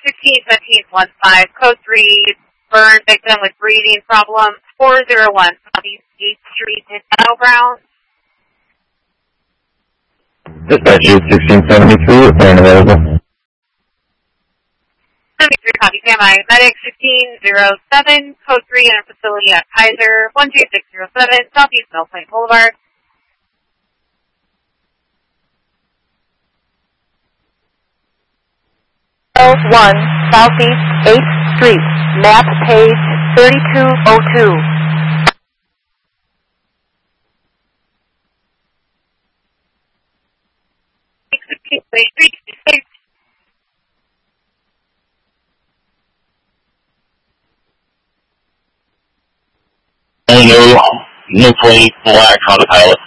161715, code 3, burn victim with breathing problems, 401 Southeast 8th Street in Battleground. Dispatch 1673, phone available. 73, copy, standby. Medic 1607, code 3, enter facility at Kaiser, 12607, Southeast Mill Plain Boulevard. One Southeast 8th Street, map page 3202. No plate, black on the pilot.